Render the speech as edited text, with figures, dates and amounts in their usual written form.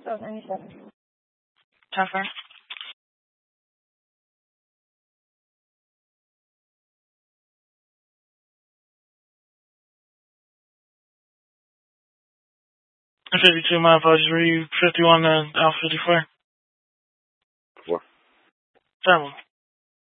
97. Tougher. I'm 52, my apologies. Were you 51 to Alpha 54? 4. Travel.